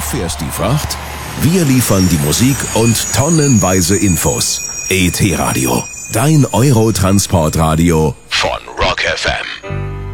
fährst die Fracht, wir liefern die Musik und tonnenweise Infos. ET Radio, dein Eurotransportradio von Rock FM.